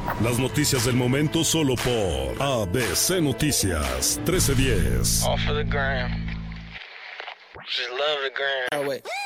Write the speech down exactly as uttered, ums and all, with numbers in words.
Las noticias del momento solo por A B C Noticias trece diez. All for the gram. Just love the gram. Oh, wait.